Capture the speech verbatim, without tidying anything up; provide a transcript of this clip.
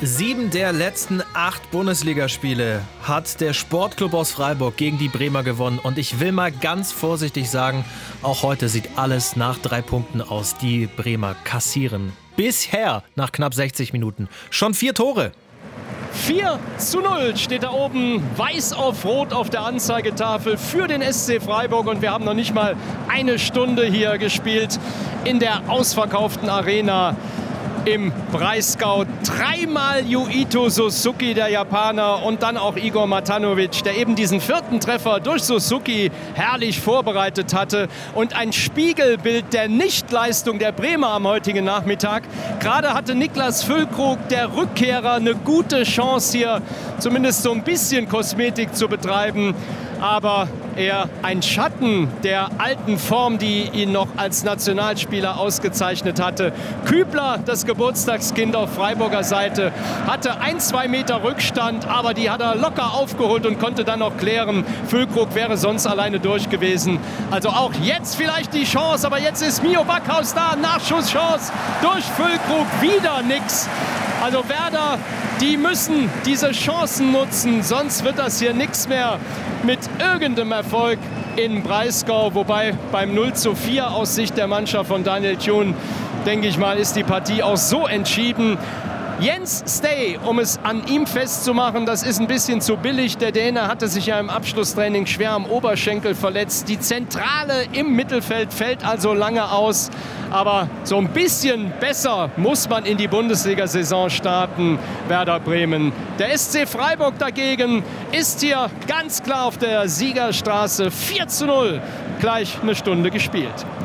Sieben der letzten acht Bundesligaspiele hat der Sportclub aus Freiburg gegen die Bremer gewonnen. Und ich will mal ganz vorsichtig sagen, auch heute sieht alles nach drei Punkten aus. Die Bremer kassieren bisher nach knapp sechzig Minuten schon vier Tore. vier zu null steht da oben weiß auf rot auf der Anzeigetafel für den S C Freiburg. Und wir haben noch nicht mal eine Stunde hier gespielt in der ausverkauften Arena im Breisgau. Dreimal Yuito Suzuki, der Japaner, und dann auch Igor Matanovic, der eben diesen vierten Treffer durch Suzuki herrlich vorbereitet hatte. Und ein Spiegelbild der Nichtleistung der Bremer am heutigen Nachmittag. Gerade hatte Niklas Füllkrug, der Rückkehrer, eine gute Chance hier, zumindest so ein bisschen Kosmetik zu betreiben. Aber er ein Schatten der alten Form, die ihn noch als Nationalspieler ausgezeichnet hatte. Kübler, das Geburtstagskind auf Freiburger Seite, hatte ein, zwei Meter Rückstand, aber die hat er locker aufgeholt und konnte dann noch klären. Füllkrug wäre sonst alleine durch gewesen. Also auch jetzt vielleicht die Chance, aber jetzt ist Mio Backhaus da, Nachschusschance durch Füllkrug, wieder nix. Also Werder, die müssen diese Chancen nutzen, sonst wird das hier nichts mehr mit irgendeinem Erfolg in Breisgau. Wobei beim null zu vier aus Sicht der Mannschaft von Daniel Thun, denke ich mal, ist die Partie auch so entschieden. Jens Stay, um es an ihm festzumachen, das ist ein bisschen zu billig. Der Däne hatte sich ja im Abschlusstraining schwer am Oberschenkel verletzt. Die Zentrale im Mittelfeld fällt also lange aus. Aber so ein bisschen besser muss man in die Bundesliga-Saison starten, Werder Bremen. Der S C Freiburg dagegen ist hier ganz klar auf der Siegerstraße. vier zu null, gleich eine Stunde gespielt.